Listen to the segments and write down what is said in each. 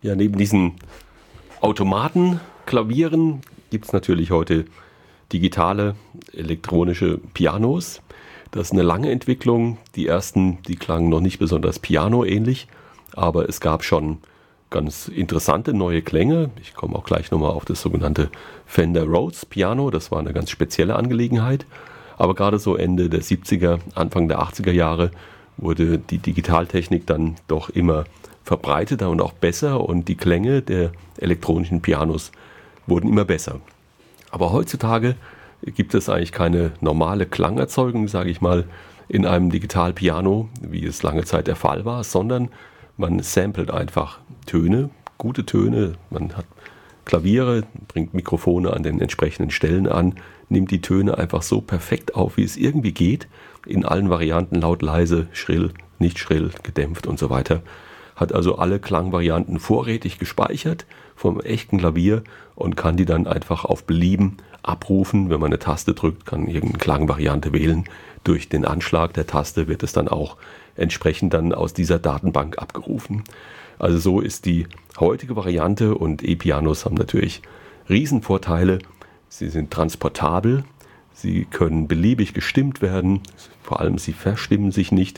Ja, neben diesen Automaten, Klavieren gibt es natürlich heute digitale elektronische Pianos. Das ist eine lange Entwicklung. Die ersten, die klangen noch nicht besonders pianoähnlich, aber es gab schon ganz interessante neue Klänge. Ich komme auch gleich nochmal auf das sogenannte Fender Rhodes Piano. Das war eine ganz spezielle Angelegenheit. Aber gerade so Ende der 70er, Anfang der 80er Jahre wurde die Digitaltechnik dann doch immer verbreiteter und auch besser und die Klänge der elektronischen Pianos wurden immer besser. Aber heutzutage gibt es eigentlich keine normale Klangerzeugung, sage ich mal, in einem Digitalpiano, wie es lange Zeit der Fall war, sondern man samplet einfach Töne, gute Töne, man hat Klaviere, bringt Mikrofone an den entsprechenden Stellen an, nimmt die Töne einfach so perfekt auf, wie es irgendwie geht, in allen Varianten, laut, leise, schrill, nicht schrill, gedämpft und so weiter. Hat also alle Klangvarianten vorrätig gespeichert vom echten Klavier und kann die dann einfach auf Belieben abrufen. Wenn man eine Taste drückt, kann irgendeine Klangvariante wählen. Durch den Anschlag der Taste wird es dann auch entsprechend dann aus dieser Datenbank abgerufen. Also so ist die heutige Variante und E-Pianos haben natürlich Riesenvorteile. Sie sind transportabel, sie können beliebig gestimmt werden, vor allem sie verstimmen sich nicht.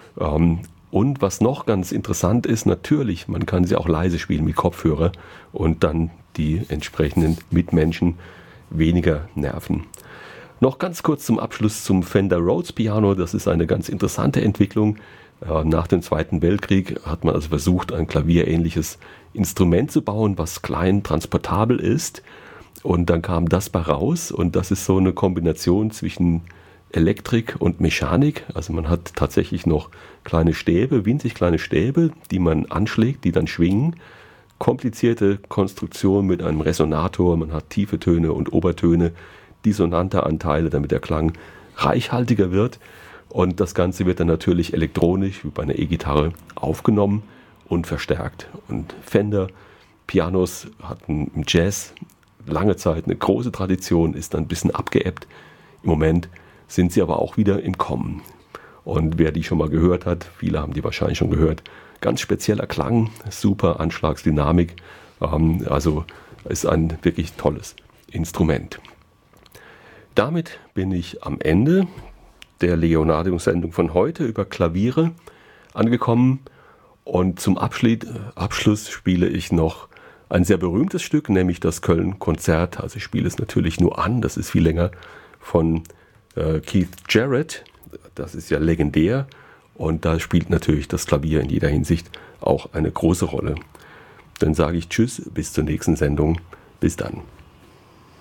Und was noch ganz interessant ist, natürlich, man kann sie auch leise spielen mit Kopfhörer und dann die entsprechenden Mitmenschen weniger nerven. Noch ganz kurz zum Abschluss zum Fender Rhodes Piano. Das ist eine ganz interessante Entwicklung. Nach dem Zweiten Weltkrieg hat man also versucht, ein klavierähnliches Instrument zu bauen, was klein, transportabel ist. Und dann kam das bei raus und das ist so eine Kombination zwischen Elektrik und Mechanik. Also man hat tatsächlich noch kleine Stäbe, winzig kleine Stäbe, die man anschlägt, die dann schwingen. Komplizierte Konstruktion mit einem Resonator, man hat tiefe Töne und Obertöne, dissonante Anteile, damit der Klang reichhaltiger wird. Und das Ganze wird dann natürlich elektronisch, wie bei einer E-Gitarre, aufgenommen und verstärkt. Und Fender Pianos hatten im Jazz lange Zeit eine große Tradition, ist dann ein bisschen abgeebbt. Im Moment sind sie aber auch wieder im Kommen. Und wer die schon mal gehört hat, viele haben die wahrscheinlich schon gehört, ganz spezieller Klang, super Anschlagsdynamik, also ist ein wirklich tolles Instrument. Damit bin ich am Ende der Leonardo-Sendung von heute über Klaviere angekommen und zum Abschluss spiele ich noch ein sehr berühmtes Stück, nämlich das Köln-Konzert. Also ich spiele es natürlich nur an, das ist viel länger, von Keith Jarrett, das ist ja legendär und da spielt natürlich das Klavier in jeder Hinsicht auch eine große Rolle. Dann sage ich Tschüss, bis zur nächsten Sendung, bis dann.